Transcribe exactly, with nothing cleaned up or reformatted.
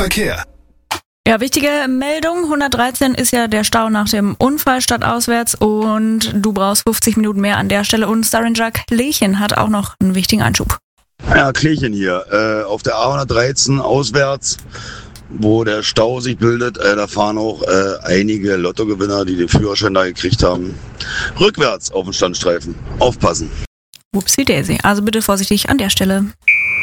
Verkehr. Ja, wichtige Meldung. hundertdreizehn ist ja der Stau nach dem Unfall stadtauswärts und du brauchst fünfzig Minuten mehr an der Stelle. Und Staringer Klärchen hat auch noch einen wichtigen Einschub. Ja, Klärchen hier. Äh, auf der A hundertdreizehn auswärts, wo der Stau sich bildet, äh, da fahren auch äh, einige Lottogewinner, die den Führerschein da gekriegt haben, rückwärts auf den Standstreifen. Aufpassen. Upsi Daisy. Also bitte vorsichtig an der Stelle.